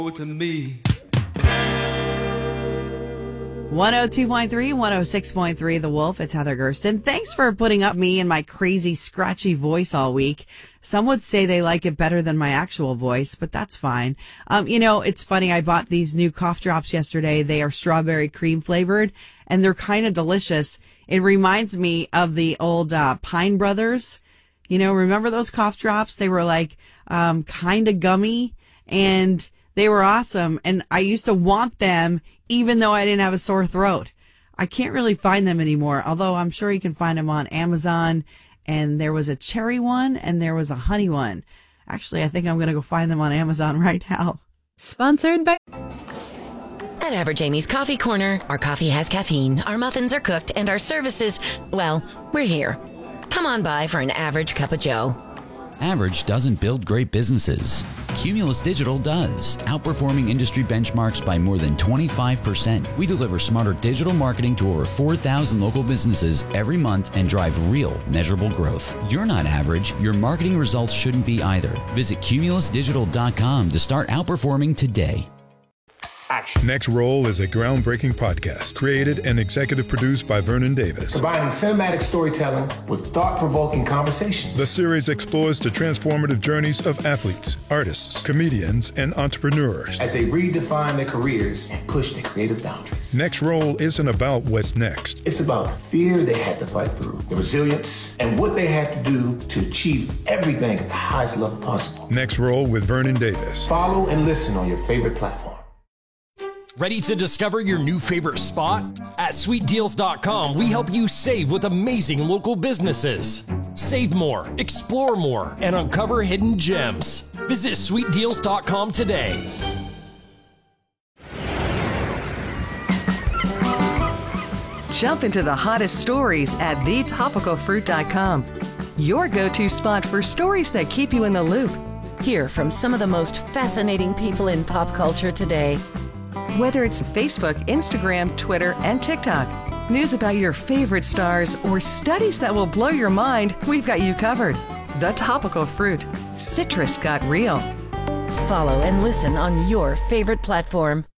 To me. 102.3, 106.3 The Wolf. It's Heather Gersten. Thanks for putting up me and my crazy, scratchy voice all week. Some would say they like it better than my actual voice, but that's fine. It's funny. I bought these new cough drops yesterday. They are strawberry cream flavored, and they're kind of delicious. It reminds me of the old Pine Brothers. Remember those cough drops? They were like kind of gummy, and they were awesome. And I used to want them even though I didn't have a sore throat. I can't really find them anymore, although I'm sure you can find them on Amazon. And there was a cherry one and there was a honey one. Actually, I think I'm going to go find them on Amazon right now. Sponsored by... At Average Amy's Coffee Corner, our coffee has caffeine, our muffins are cooked, and our services, well, we're here. Come on by for an average cup of joe. Average doesn't build great businesses. Cumulus Digital does, outperforming industry benchmarks by more than 25%. We deliver smarter digital marketing to over 4,000 local businesses every month and drive real, measurable growth. You're not average. Your marketing results shouldn't be either. Visit cumulusdigital.com to start outperforming today. Next Roll is a groundbreaking podcast created and executive produced by Vernon Davis. Combining cinematic storytelling with thought-provoking conversations. The series explores the transformative journeys of athletes, artists, comedians, and entrepreneurs as they redefine their careers and push their creative boundaries. Next Roll isn't about what's next. It's about the fear they had to fight through, the resilience, and what they had to do to achieve everything at the highest level possible. Next Roll with Vernon Davis. Follow and listen on your favorite platform. Ready to discover your new favorite spot? At sweetdeals.com, we help you save with amazing local businesses. Save more, explore more, and uncover hidden gems. Visit sweetdeals.com today. Jump into the hottest stories at thetopicalfruit.com. Your go-to spot for stories that keep you in the loop. Hear from some of the most fascinating people in pop culture today. Whether it's Facebook, Instagram, Twitter, and TikTok, news about your favorite stars, or studies that will blow your mind, we've got you covered. The Topical Fruit. Citrus got real. Follow and listen on your favorite platform.